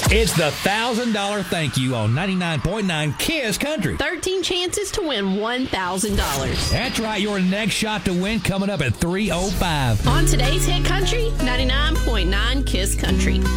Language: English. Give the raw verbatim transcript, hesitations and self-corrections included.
It's the one thousand dollars thank you on ninety-nine point nine KISS Country. thirteen chances to win one thousand dollars. That's right. Your next shot to win coming up at three oh five. On today's Hit Country, ninety-nine point nine KISS Country.